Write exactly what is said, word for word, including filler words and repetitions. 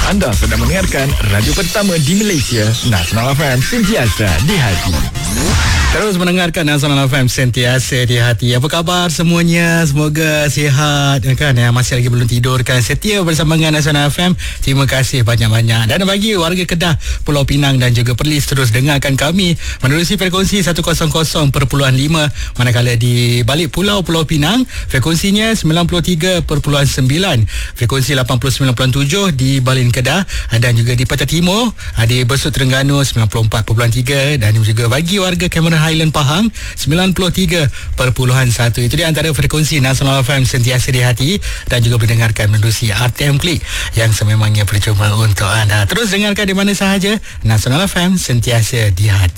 Anda sedang mendengarkan radio pertama di Malaysia, Nasional F M, sentiasa di hati. Terus mendengarkan Nasional F M, sentiasa di hati. Apa khabar semuanya? Semoga sihat kan, yang masih lagi belum tidur kan, setia bersama dengan Nasional F M. Terima kasih banyak-banyak. Dan bagi warga Kedah, Pulau Pinang dan juga Perlis, terus dengarkan kami menerusi frekuensi seratus perpuluhan lima, manakala di balik pulau Pulau Pinang frekuensinya sembilan puluh tiga perpuluhan sembilan, frekuensi lapan puluh sembilan perpuluhan tujuh di Balin Kedah, dan juga di Patah Timur di Besut Terengganu sembilan puluh empat perpuluhan tiga, dan juga bagi warga Cameron Highland Pahang sembilan puluh tiga perpuluhan satu. Itu di antara frekuensi Nasional F M, sentiasa di hati, dan juga mendengarkan menerusi R T M Klik yang sememangnya percuma untuk anda. Terus dengarkan di mana sahaja, Nasional F M, sentiasa di hati.